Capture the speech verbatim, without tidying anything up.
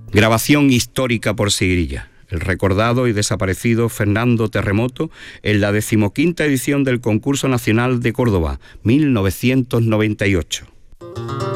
Grabación histórica por Sigrilla. El recordado y desaparecido Fernando Terremoto en la decimoquinta edición del Concurso Nacional de Córdoba, mil novecientos noventa y ocho.